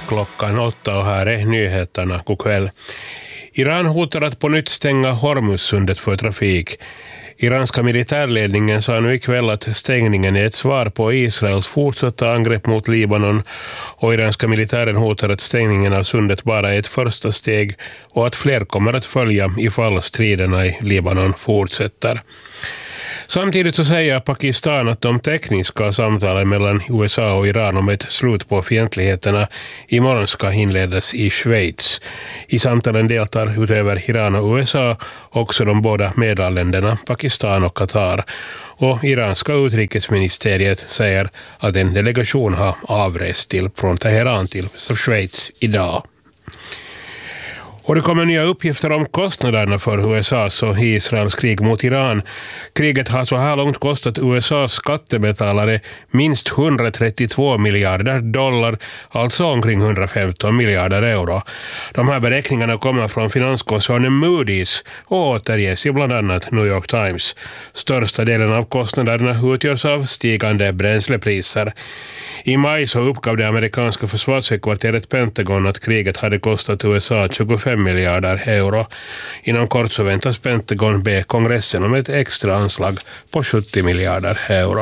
klockan 8 och här är nyheterna. God kväll. Iran hotar att på nytt stänga Hormuzsundet för trafik. Iranska militärledningen sa nu ikväll att stängningen är ett svar på Israels fortsatta angrepp mot Libanon, och iranska militären hotar att stängningen av sundet bara är ett första steg och att fler kommer att följa ifall striderna i Libanon fortsätter. Samtidigt så säger Pakistan att de tekniska samtalen mellan USA och Iran om ett slut på fientligheterna imorgon ska inledas i Schweiz. I samtalen deltar utöver Iran och USA också de båda medlemsländerna Pakistan och Qatar. Och iranska utrikesministeriet säger att en delegation har avrest från Teheran till Schweiz idag. Och det kommer nya uppgifter om kostnaderna för USAs och Israels krig mot Iran. Kriget har så här långt kostat USAs skattebetalare minst 132 miljarder dollar, alltså omkring 115 miljarder euro. De här beräkningarna kommer från finanskoncernen Moody's och återges i bland annat New York Times. Största delen av kostnaderna utgörs av stigande bränslepriser. I maj så uppgav det amerikanska försvarshögkvarteret Pentagon att kriget hade kostat USA 25 miljarder euro. Inom kort så väntas Pentagon be kongressen om ett extra anslag på 70 miljarder euro.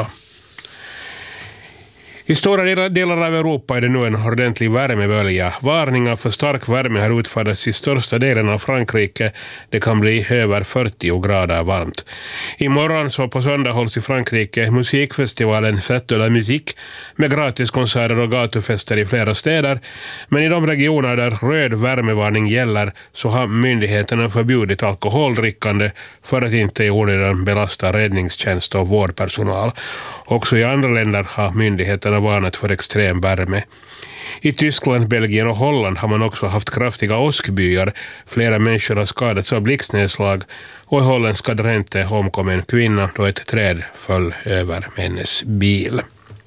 I stora delar av Europa är det nu en ordentlig värmebölja. Varningar för stark värme har utfärdats i största delen av Frankrike. Det kan bli över 40 grader varmt. Imorgon så på söndag hålls i Frankrike musikfestivalen Fête de la Musique med gratiskonserter och gatufester i flera städer. Men i de regioner där röd värmevarning gäller så har myndigheterna förbjudit alkoholdrickande för att inte i onödan belasta räddningstjänst och vårdpersonal. Också i andra länder har myndigheterna varnat för extrem värme. I Tyskland, Belgien och Holland har man också haft kraftiga åskbyar. Flera människor har skadats av blixtnedslag och i holländska Drenthe omkom en kvinna då ett träd föll över hennes bil.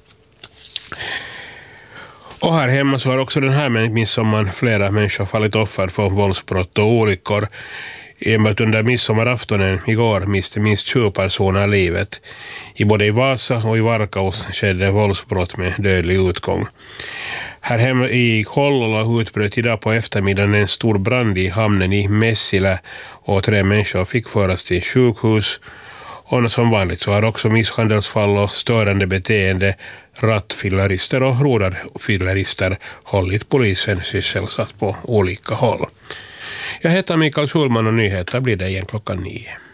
Och här hemma så har också den här midsommaren flera människor fallit offer för våldsbrott och olyckor. Enbart under midsommaraftonen igår miste minst 20 personer livet. I både Vasa och i Varkaus skedde våldsbrott med dödlig utgång. Här hemma i Hollola utbröt idag på eftermiddagen en stor brand i hamnen i Messile och 3 människor fick föras till sjukhus. Och som vanligt så har också misshandelsfall och störande beteende, rattfyllerister och rodarfyllerister hållit polisen sysselsatt på olika håll. Jag heter Mikael Schulman och nyheter blir det igen klockan 9.